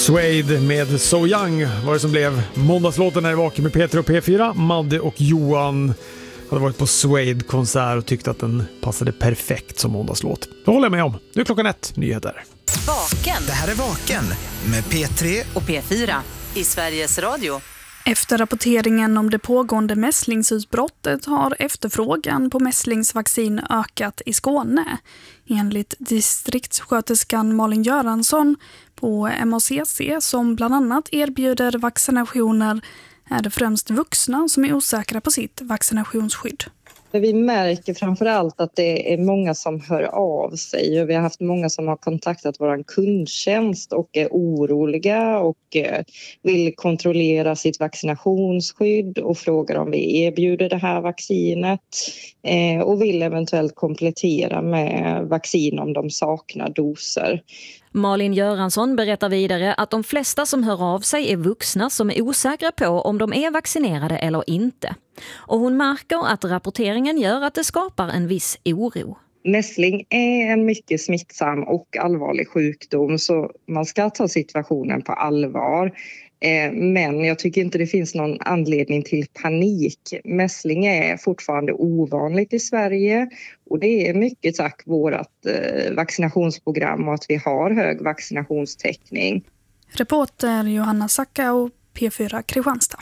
Suede med So Young var det som blev måndagslåten här i Vaken med Peter och P4. Madde och Johan hade varit på Suede-konsert och tyckte att den passade perfekt som måndagslåt. Det håller jag med om. Nu är klockan 1, nyheter. Vaken. Det här är Vaken med P3 och P4 i Sveriges Radio. Efter rapporteringen om det pågående mässlingsutbrottet har efterfrågan på mässlingsvaccin ökat i Skåne. Enligt distriktssköterskan Malin Göransson på MACC, som bland annat erbjuder vaccinationer, är det främst vuxna som är osäkra på sitt vaccinationsskydd. Vi märker framförallt att det är många som hör av sig och vi har haft många som har kontaktat vår kundtjänst och är oroliga och vill kontrollera sitt vaccinationsskydd och frågar om vi erbjuder det här vaccinet och vill eventuellt komplettera med vaccin om de saknar doser. Malin Göransson berättar vidare att de flesta som hör av sig är vuxna som är osäkra på om de är vaccinerade eller inte. Och hon märker att rapporteringen gör att det skapar en viss oro. Mässling är en mycket smittsam och allvarlig sjukdom, så man ska ta situationen på allvar. Men jag tycker inte det finns någon anledning till panik. Mässling är fortfarande ovanligt i Sverige och det är mycket tack vårt vaccinationsprogram och att vi har hög vaccinationstäckning. Reporter Johanna Sacka och P4 Kristianstad.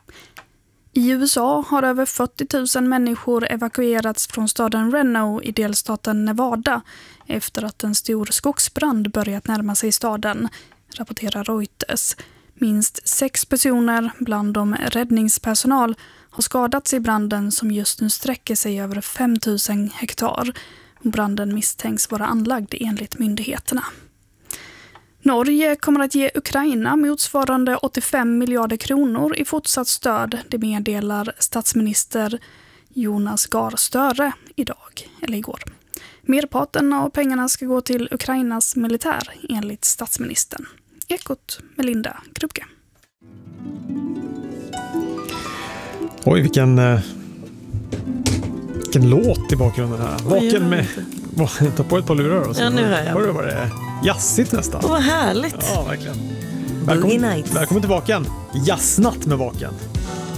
I USA har över 40 000 människor evakuerats från staden Reno i delstaten Nevada efter att en stor skogsbrand börjat närma sig staden, rapporterar Reuters. Minst 6 personer, bland dem räddningspersonal, har skadats i branden som just nu sträcker sig över 5 000 hektar. Branden misstänks vara anlagd enligt myndigheterna. Norge kommer att ge Ukraina motsvarande 85 miljarder kronor i fortsatt stöd, det meddelar statsminister Jonas Gahr Støre igår. Merparten av pengarna ska gå till Ukrainas militär, enligt statsministern. Ekot med Linda Krupke. Oj, vilken låt i bakgrunden här. Vaken med... Ta på ett par lurar och så. Ja, nu hör jag. Hör du vad det är? Jazzigt nästan. Vad härligt. Ja, verkligen. Boogie Nights. Välkommen till Vaken. Jazznatt med Vaken.